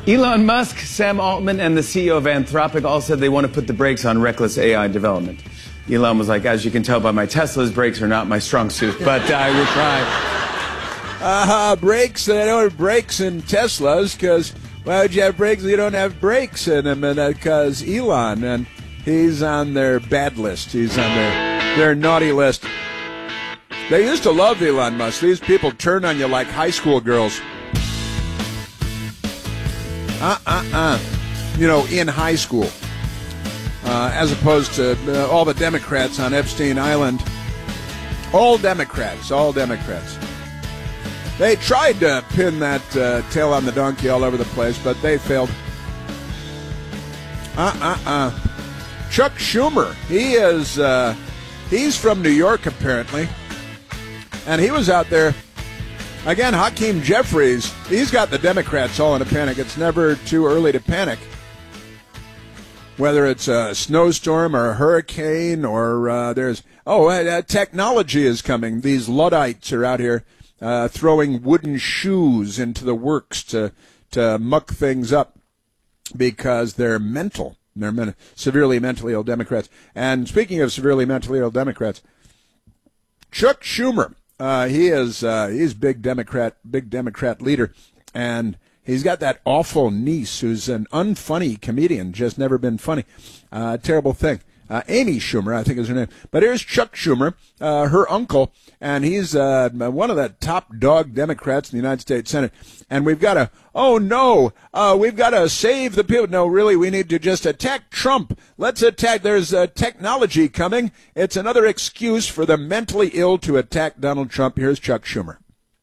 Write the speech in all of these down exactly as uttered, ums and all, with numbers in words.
Elon Musk, Sam Altman, and the C E O of Anthropic all said they want to put the brakes on reckless A I development. Elon was like, as you can tell by my Teslas, brakes are not my strong suit, but I will try. Uh-huh, brakes, they don't have brakes in Teslas, because why would you have brakes if you don't have brakes in them? And because uh, Elon, and he's on their bad list. He's on their, their naughty list. They used to love Elon Musk. These people turn on you like high school girls. Uh-uh-uh. You know, in high school. Uh, as opposed to uh, all the Democrats on Epstein Island. All Democrats, all Democrats. They tried to pin that uh, tail on the donkey all over the place, but they failed. Uh-uh-uh. Chuck Schumer, he is, uh, he's from New York, apparently. And he was out there. Again, Hakeem Jeffries, he's got the Democrats all in a panic. It's never too early to panic. Whether it's a snowstorm or a hurricane or uh, there's, oh, uh, technology is coming. These Luddites are out here uh, throwing wooden shoes into the works to, to muck things up because they're mental. They're men- severely mentally ill Democrats. And speaking of severely mentally ill Democrats, Chuck Schumer, Uh, he is uh, he's big Democrat, big Democrat leader, and he's got that awful niece who's an unfunny comedian, just never been funny. Uh, terrible thing. Uh, Amy Schumer, I think is her name. But here's Chuck Schumer, uh, her uncle, and he's uh, one of the top dog Democrats in the United States Senate. And we've got to, oh no, uh, we've got to save the people. No, really, we need to just attack Trump. Let's attack. There's uh, technology coming. It's another excuse for the mentally ill to attack Donald Trump. Here's Chuck Schumer.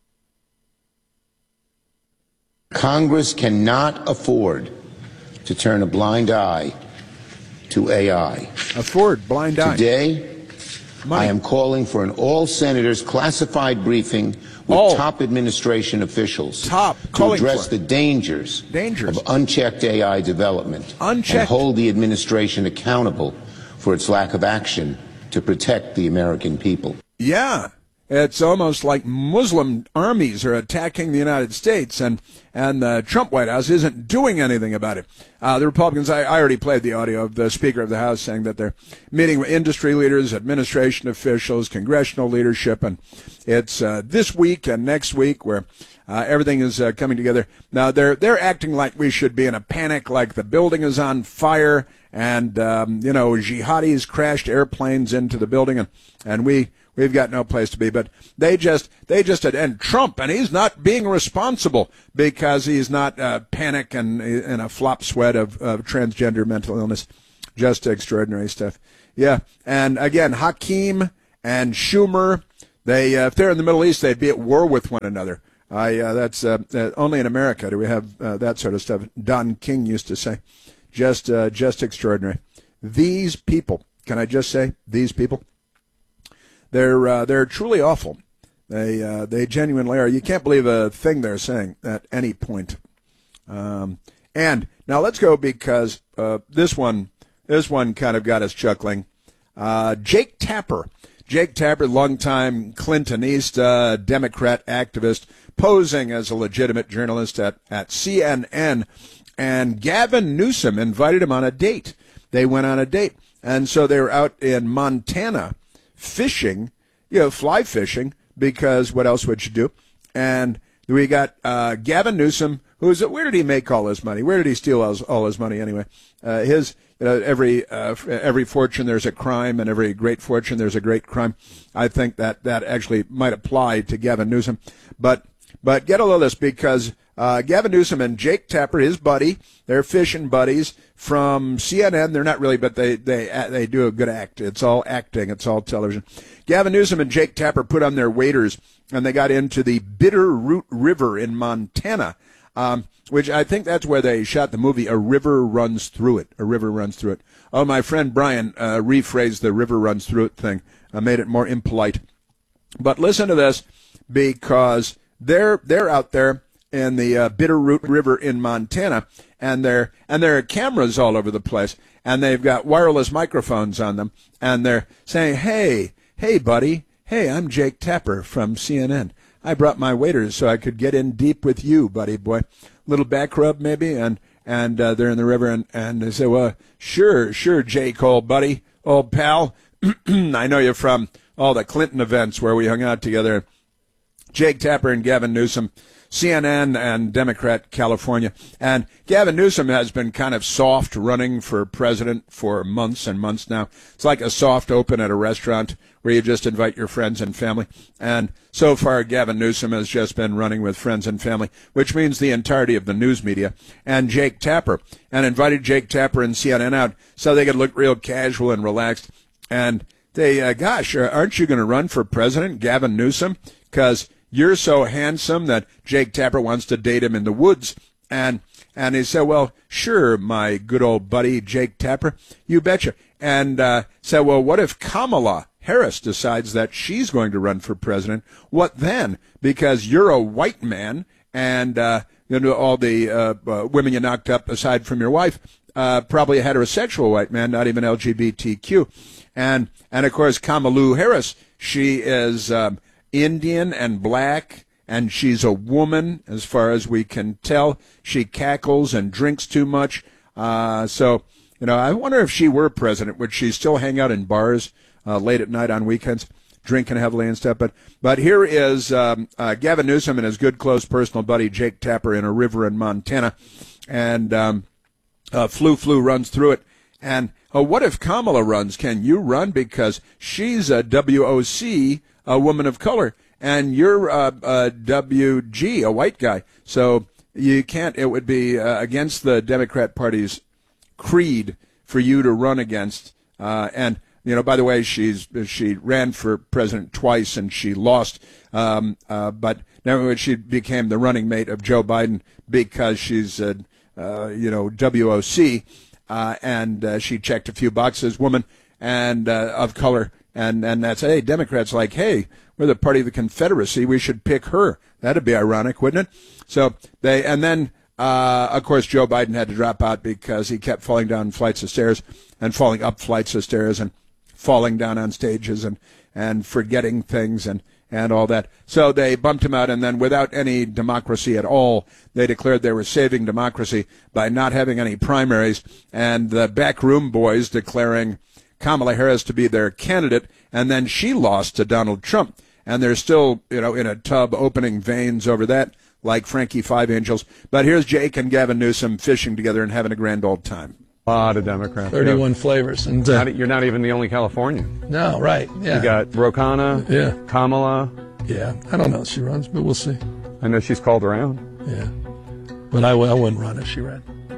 Congress cannot afford to turn a blind eye to A I. Afford, blind eye. Today, Money. I am calling for an all-senators classified briefing with all. top administration officials top. to Calling address for. the dangers, dangers of unchecked A I development unchecked. and hold the administration accountable for its lack of action to protect the American people. Yeah. It's almost like Muslim armies are attacking the United States, and and the Trump White House isn't doing anything about it. Uh, the Republicans, I, I already played the audio of the Speaker of the House saying that they're meeting with industry leaders, administration officials, congressional leadership, and it's uh, this week and next week where uh, everything is uh, coming together. Now, they're they're acting like we should be in a panic, like the building is on fire, and, um, you know, jihadis crashed airplanes into the building, and, and we... We've got no place to be, but they just, they just, and Trump, and he's not being responsible because he's not uh, panic and in a flop sweat of, of transgender mental illness. Just extraordinary stuff. Yeah, and again, Hakeem and Schumer, they, uh, if they're in the Middle East, they'd be at war with one another. I, uh, that's uh, uh, only in America do we have uh, that sort of stuff. Don King used to say, just, uh, just extraordinary. These people, can I just say, these people? They're uh, they're truly awful. They uh, they genuinely are. You can't believe a thing they're saying at any point. Um, and now let's go because uh, this one this one kind of got us chuckling. Uh, Jake Tapper, Jake Tapper, longtime Clintonista, Democrat activist, posing as a legitimate journalist at at C N N, and Gavin Newsom invited him on a date. They went on a date, and so they were out in Montana. Fishing, you know, fly fishing, because what else would you do? And we got uh, Gavin Newsom, who's, where did he make all his money? Where did he steal all his, all his money anyway? Uh, his, you know, every, uh, every fortune there's a crime, and every great fortune there's a great crime. I think that that actually might apply to Gavin Newsom. But, but get a load of this, because uh, Gavin Newsom and Jake Tapper, his buddy, they're fishing buddies from C N N. They're not really, but they they they do a good act. It's all acting. It's all television. Gavin Newsom and Jake Tapper put on their waders, and they got into the Bitterroot River in Montana, um, which I think that's where they shot the movie A River Runs Through It. A River Runs Through It. Oh, my friend Brian uh, rephrased the River Runs Through It thing. I uh, made it more impolite. But listen to this, because they're they're out there in the uh, Bitterroot River in Montana, and there and there are cameras all over the place, and they've got wireless microphones on them, and they're saying, "Hey, hey, buddy, hey, I'm Jake Tapper from C N N. I brought my waiters so I could get in deep with you, buddy boy. Little back rub maybe, and and uh, they're in the river, and, and they say, well, sure, sure, Jake, old buddy, old pal. I know you from all the Clinton events where we hung out together. Jake Tapper and Gavin Newsom, C N N and Democrat California. And Gavin Newsom has been kind of soft running for president for months and months now. It's like a soft open at a restaurant where you just invite your friends and family. And so far, Gavin Newsom has just been running with friends and family, which means the entirety of the news media, and Jake Tapper, and invited Jake Tapper and C N N out so they could look real casual and relaxed. And they, uh, gosh, aren't you going to run for president, Gavin Newsom? Because you're so handsome that Jake Tapper wants to date him in the woods. And and he said, well, sure, my good old buddy Jake Tapper, you betcha. And uh, said, well, what if Kamala Harris decides that she's going to run for president? What then? Because you're a white man, and uh, you know, all the uh, uh, women you knocked up, aside from your wife, uh, probably a heterosexual white man, not even L G B T Q. And, and of course, Kamala Harris, she is um, Indian and black, and she's a woman, as far as we can tell. She cackles and drinks too much. Uh, so, you know, I wonder if she were president, would she still hang out in bars uh, late at night on weekends, drinking heavily and stuff? But but here is um, uh, Gavin Newsom and his good, close personal buddy Jake Tapper in a river in Montana, and um, uh, Flu Flu runs through it. And uh, what if Kamala runs? Can you run? Because she's a W O C, a woman of color, and you're uh, a W G, a white guy. So you can't, it would be uh, against the Democrat Party's creed for you to run against. Uh, and, you know, by the way, she's she ran for president twice and she lost. Um, uh, but never she became the running mate of Joe Biden because she's, uh, uh, you know, W O C. Uh, and uh, she checked a few boxes, woman and uh, of color. And and that's, hey, Democrats like, hey, we're the party of the Confederacy. We should pick her. That'd be ironic, wouldn't it? So they, and then, uh, of course, Joe Biden had to drop out because he kept falling down flights of stairs and falling up flights of stairs and falling down on stages and, and forgetting things and, and all that. So they bumped him out, and then without any democracy at all, they declared they were saving democracy by not having any primaries, and the backroom boys declaring Kamala Harris to be their candidate, and then she lost to Donald Trump. And they're still, you know, in a tub opening veins over that, like Frankie Five Angels. But here's Jake and Gavin Newsom fishing together and having a grand old time. A lot of Democrats. thirty-one yeah. flavors. And uh, not, you're not even the only Californian. No, right. Yeah. You got Ro Khanna, yeah. Kamala. Yeah. I don't know if she runs, but we'll see. I know she's called around. Yeah. But I, I wouldn't run if she ran.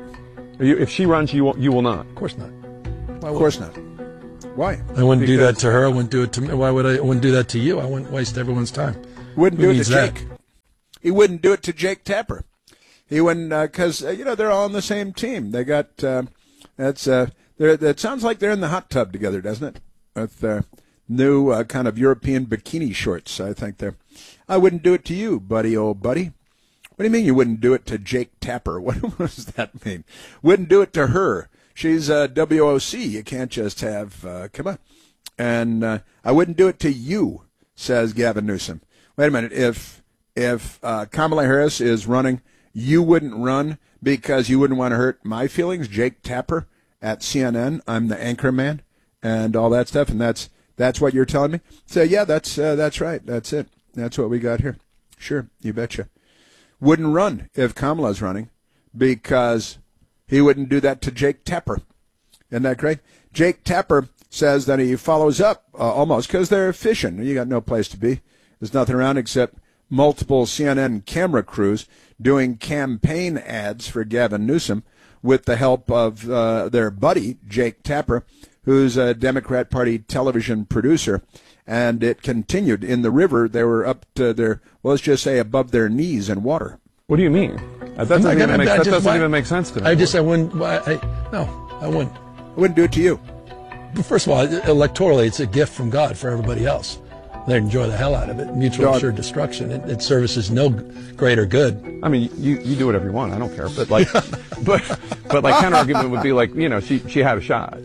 You, if she runs, you will, you will not. Of course not. Why of course not. Why? I wouldn't because do that to her. I wouldn't do it to me. Why would I, I wouldn't do that to you? I wouldn't waste everyone's time. Wouldn't Who do it to that? Jake. He wouldn't do it to Jake Tapper. He wouldn't, because, uh, uh, you know, they're all on the same team. They got, uh, that's, uh, it sounds like they're in the hot tub together, doesn't it? With their new uh, kind of European bikini shorts, I think they're. I wouldn't do it to you, buddy, old buddy. What do you mean you wouldn't do it to Jake Tapper? What, what does that mean? Wouldn't do it to her. She's uh, W O C. You can't just have, uh, come on. And uh, I wouldn't do it to you, says Gavin Newsom. Wait a minute. If if uh, Kamala Harris is running, you wouldn't run because you wouldn't want to hurt my feelings, Jake Tapper at C N N. I'm the anchor man and all that stuff, and that's that's what you're telling me? So, yeah, that's uh, that's right. That's it. That's what we got here. Sure, you betcha. Wouldn't run if Kamala's running because he wouldn't do that to Jake Tapper. Isn't that great? Jake Tapper says that he follows up uh, almost because they're fishing. You got no place to be. There's nothing around except multiple C N N camera crews doing campaign ads for Gavin Newsom with the help of uh, their buddy, Jake Tapper, who's a Democrat Party television producer. And it continued. In the river, they were up to their, well, let's just say above their knees in water. What do you mean? That doesn't, even, gonna, make, that just, doesn't why, even make sense to me. I just, I wouldn't, I, I, no, I wouldn't. I wouldn't do it to you. But first of all, electorally, it's a gift from God for everybody else. They enjoy the hell out of it. Mutual God. assured destruction. It, it services no greater good. I mean, you, you do whatever you want. I don't care. But like, but but like counter argument would be like, you know, she she had a shot.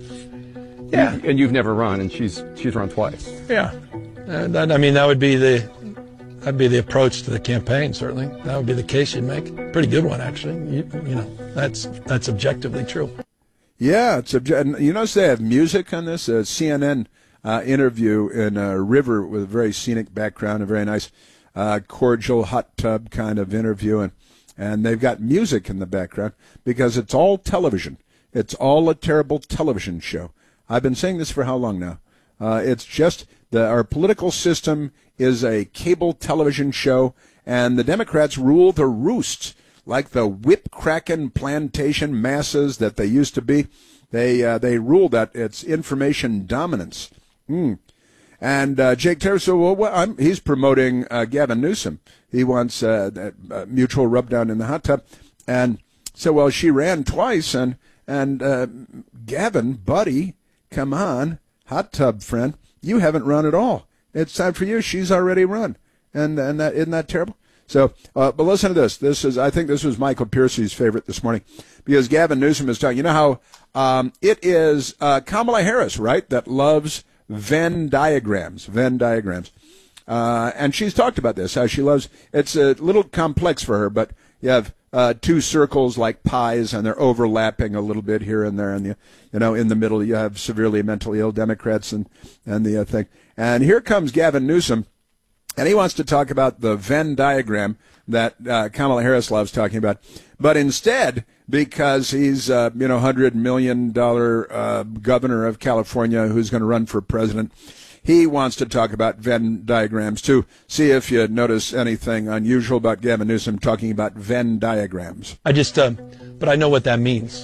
Yeah. And, and you've never run, and she's she's run twice. Yeah. And that, I mean, that would be the That'd be the approach to the campaign, certainly. That would be the case you'd make. Pretty good one, actually. You, you know, that's that's objectively true. Yeah, it's obje- you notice they have music on this. A C N N uh, interview in a river with a very scenic background, a very nice, uh, cordial hot tub kind of interview, and and they've got music in the background because it's all television. It's all a terrible television show. I've been saying this for how long now? Uh, it's just the, our political system is a cable television show, and the Democrats rule the roost like the whip-cracking plantation masses that they used to be. They uh, they rule that. It's information dominance. Mm. And uh, Jake Terry said, well, well I'm, he's promoting uh, Gavin Newsom. He wants uh, a mutual rub-down in the hot tub. And so, well, she ran twice, and, and uh, Gavin, buddy, come on, hot tub friend, you haven't run at all. It's time for you. She's already run. And, and that, isn't that terrible? So, uh, but listen to this. This is, I think this was Michael Piercy's favorite this morning, because Gavin Newsom is talking. You know how um, it is uh, Kamala Harris, right, that loves Venn diagrams, Venn diagrams. Uh, and she's talked about this, how she loves, it's a little complex for her, but you have uh, two circles like pies, and they're overlapping a little bit here and there. And, you, you know, in the middle, you have severely mentally ill Democrats and, and the uh, thing. And here comes Gavin Newsom, and he wants to talk about the Venn diagram that uh, Kamala Harris loves talking about. But instead, because he's, uh, you know, one hundred million dollars uh, governor of California who's going to run for president, he wants to talk about Venn diagrams, too. See if you notice anything unusual about Gavin Newsom talking about Venn diagrams. I just, uh, but I know what that means.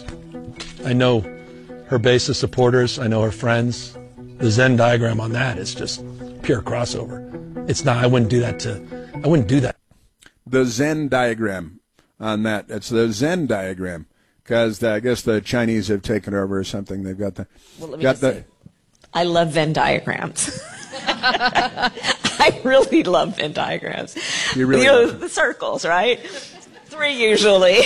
I know her base of supporters. I know her friends. The Venn diagram on that is just pure crossover. It's not, I wouldn't do that to, I wouldn't do that. The Venn diagram on that. It's the Venn diagram, because I guess the Chinese have taken over or something. They've got the, well, let me got just the, say, I love Venn diagrams. I really love Venn diagrams. You really you know, love the circles, right? Three usually.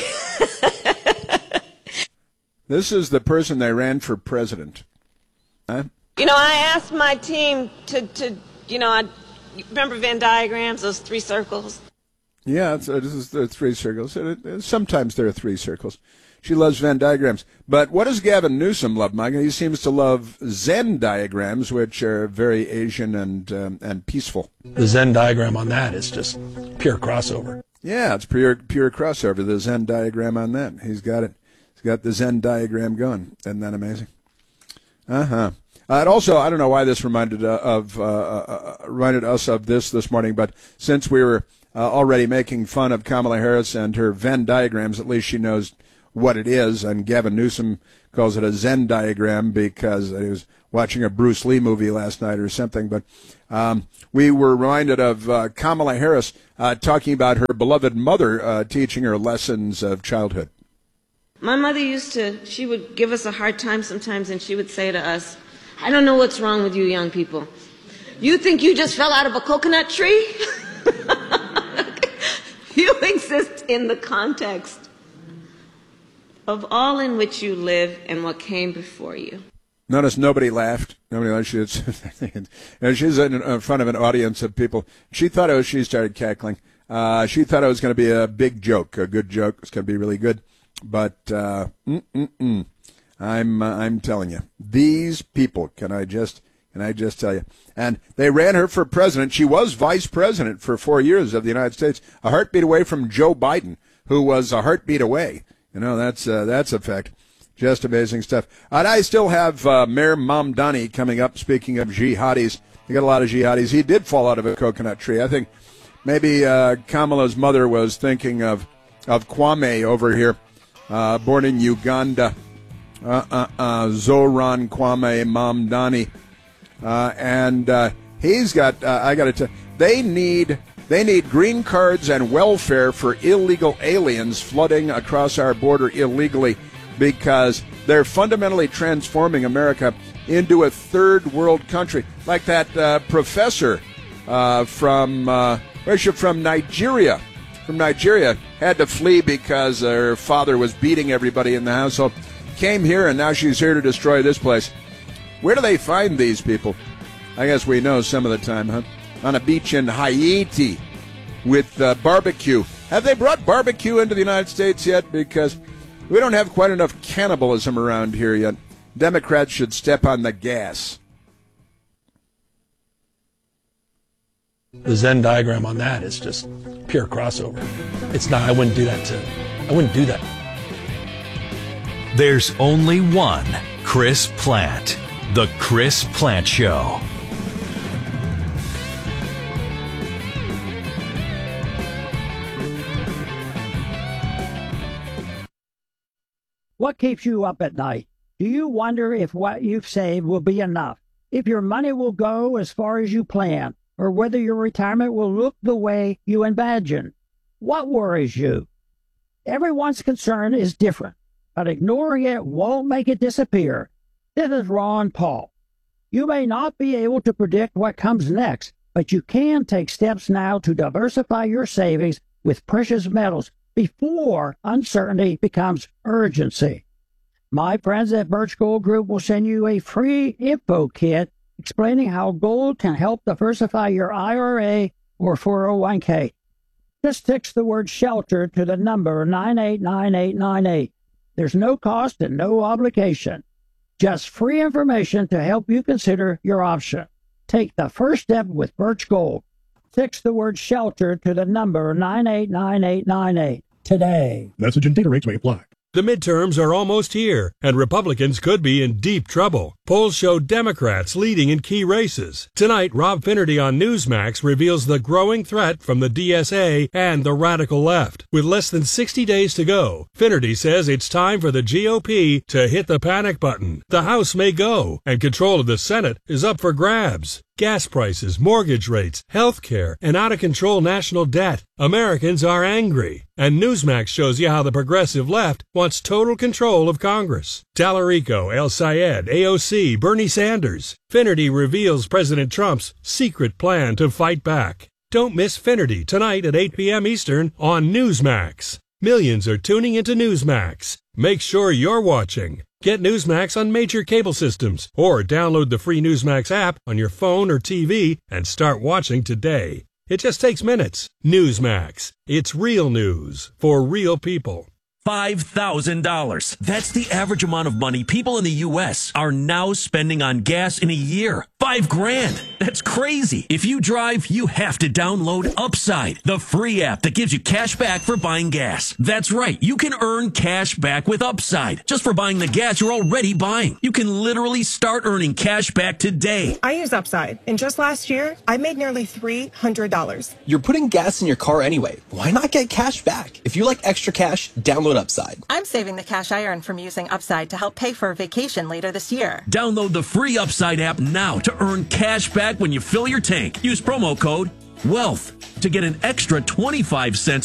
This is the person they ran for president. Huh? You know, I asked my team to, to you know, I remember Venn diagrams, those three circles? Yeah, it's, uh, this is the three circles. It, it, sometimes there are three circles. She loves Venn diagrams. But what does Gavin Newsom love, Mike? He seems to love Zen diagrams, which are very Asian and um, and peaceful. The Venn diagram on that is just pure crossover. Yeah, it's pure pure crossover. The Zen diagram on that. He's got it. He's got the Zen diagram going. Isn't that amazing? Uh-huh. Uh, and also, I don't know why this reminded uh, of uh, uh, reminded us of this this morning, but since we were uh, already making fun of Kamala Harris and her Venn diagrams, at least she knows what it is, and Gavin Newsom calls it a Zen diagram because he was watching a Bruce Lee movie last night or something. But um, we were reminded of uh, Kamala Harris uh, talking about her beloved mother uh, teaching her lessons of childhood. My mother used to, she would give us a hard time sometimes, and she would say to us, I don't know what's wrong with you young people. You think you just fell out of a coconut tree? You exist in the context of all in which you live and what came before you. Notice nobody laughed. Nobody laughed. She was, she's in front of an audience of people. She thought it was, she started cackling. Uh, she thought it was going to be a big joke, a good joke. It's going to be really good. But uh, mm-mm-mm. I'm uh, I'm telling you, these people, can I just can I just tell you? And they ran her for president. She was vice president for four years of the United States, a heartbeat away from Joe Biden, who was a heartbeat away. You know, that's uh, that's a fact. Just amazing stuff. And I still have uh, Mayor Mamdani coming up. Speaking of jihadis, you got a lot of jihadis. He did fall out of a coconut tree. I think maybe uh, Kamala's mother was thinking of of Kwame over here, uh, born in Uganda. Uh, uh, uh, Zoran Kwame Mamdani, uh, and uh, he's got. Uh, I got to tell. They need. They need green cards and welfare for illegal aliens flooding across our border illegally, because they're fundamentally transforming America into a third world country, like that uh, professor uh, from uh, where's she from Nigeria. From Nigeria had to flee because her father was beating everybody in the household. Came here, and now she's here to destroy this place. Where do they find these people? I guess we know some of the time, huh? On a beach in Haiti. with uh, barbecue. Have they brought barbecue into the United States yet? Because we don't have quite enough cannibalism around here yet. Democrats should step on the gas. The Venn diagram on that is just pure crossover. It's not, I wouldn't do that to, I wouldn't do that. There's only one Chris Plante. The Chris Plante Show. What keeps you up at night? Do you wonder if what you've saved will be enough? If your money will go as far as you plan? Or whether your retirement will look the way you imagine? What worries you? Everyone's concern is different, but ignoring it won't make it disappear. This is Ron Paul. You may not be able to predict what comes next, but you can take steps now to diversify your savings with precious metals before uncertainty becomes urgency. My friends at Birch Gold Group will send you a free info kit explaining how gold can help diversify your I R A or four oh one k. Just text the word SHELTER to the number nine eight nine eight nine eight. There's no cost and no obligation. Just free information to help you consider your option. Take the first step with Birch Gold. Text the word SHELTER to the number nine eight nine eight nine eight today. Message and data rates may apply. The midterms are almost here, and Republicans could be in deep trouble. Polls show Democrats leading in key races. Tonight, Rob Finnerty on Newsmax reveals the growing threat from the D S A and the radical left. With less than sixty days to go, Finnerty says it's time for the G O P to hit the panic button. The House may go, and control of the Senate is up for grabs. Gas prices, mortgage rates, health care, and out-of-control national debt. Americans are angry. And Newsmax shows you how the progressive left wants total control of Congress. Tallarico, El Sayed, A O C, Bernie Sanders. Finnerty reveals President Trump's secret plan to fight back. Don't miss Finnerty tonight at eight p.m. Eastern on Newsmax. Millions are tuning into Newsmax. Make sure you're watching. Get Newsmax on major cable systems or download the free Newsmax app on your phone or T V and start watching today. It just takes minutes. Newsmax. It's real news for real people. five thousand dollars. That's the average amount of money people in the U S are now spending on gas in a year. Five grand. That's crazy. If you drive, you have to download Upside, the free app that gives you cash back for buying gas. That's right. You can earn cash back with Upside just for buying the gas you're already buying. You can literally start earning cash back today. I use Upside, and just last year, I made nearly three hundred dollars. You're putting gas in your car anyway. Why not get cash back? If you like extra cash, download Upside. I'm saving the cash I earn from using Upside to help pay for a vacation later this year. Download the free Upside app now to earn cash back when you fill your tank. Use promo code WEALTH to get an extra twenty-five cents